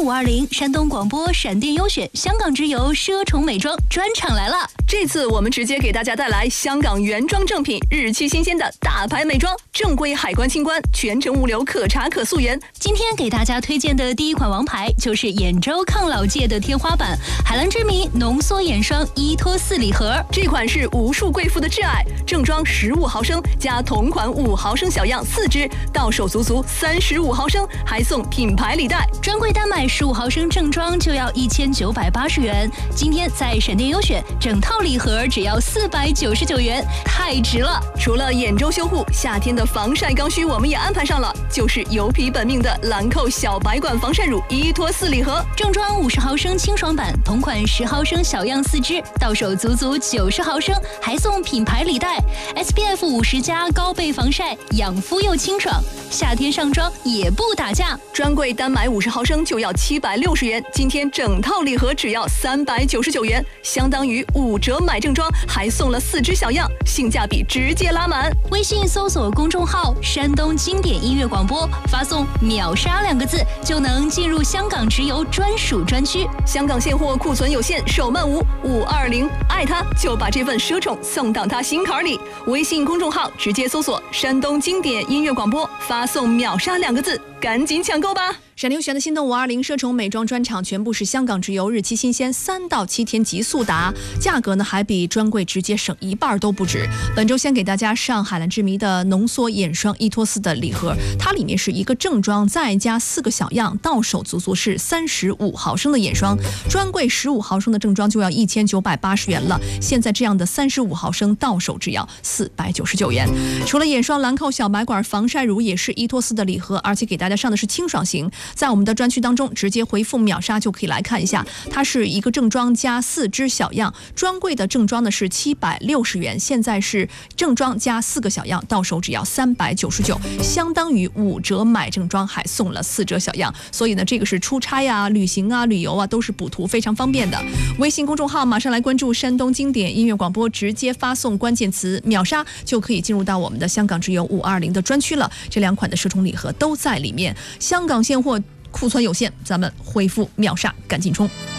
520山东广播闪电优选香港直邮奢宠美妆专场来了。 这次我们直接给大家带来香港原装正品，日期新鲜的大牌美妆，正规海关清关，全程物流可查可溯源。 今天给大家推荐的第一款王牌就是眼周抗老界的天花板海蓝之谜浓缩眼霜依托4礼盒， 这款是无数贵妇的挚爱，正装15毫升加同款5毫升小样4支，到手足35毫升，还送品牌礼袋。 专柜单买15毫升正装就要1980元，今天在闪电优选整套礼盒只要499元，太值了！ 除了眼周修护，夏天的防晒刚需我们也安排上了，就是油皮本命的兰蔻小白管防晒乳依托4礼盒， 正装50毫升清爽版，同款10毫升小样4支，到手足90毫升，还送品牌礼袋。SPF 50+高倍防晒，养肤又清爽，夏天上妆也不打架。 专柜单买50毫升就要760元，今天整套礼盒只要399元，相当于5折买正装，还送了4支小样，性价比直接拉满。 微信搜索公众号山东经典音乐广播，发送秒杀2个字就能进入香港直邮专属专区。 香港现货库存有限，手慢无520，爱他就把这份奢宠送到他心坎里。微信公众号直接搜索山东经典音乐广播，发送秒杀2个字，赶紧抢购吧！闪电选的心动520奢宠美妆专场全部是香港直邮，日期新鲜，3到7天即速达，价格呢还比专柜直接省1半都不止。本周先给大家上海蓝之谜的浓缩眼霜依托4的礼盒，它里面是一个正装再加4个小样，到手足是35毫升的眼霜，专柜15毫升的正装就要1980元了，现在这样的35毫升到手只要499元。除了眼霜，兰蔻小白管防晒乳也是依托4的礼盒，而且给大家上的是清爽型。在我们的专区当中直接回复秒杀就可以来看一下，它是一个正装加4支小样，专柜的正装呢是760元，现在是正装加4个小样，到手只要399，相当于5折买正装，还送了4折小样，所以呢这个是出差啊、旅行啊、旅游啊都是补图非常方便的。微信公众号马上来关注山东经典音乐广播，直接发送关键词秒杀就可以进入到我们的香港直邮520的专区了，这2款的奢宠礼盒都在里面。香港现货库存有限，咱们恢复秒杀，赶紧冲！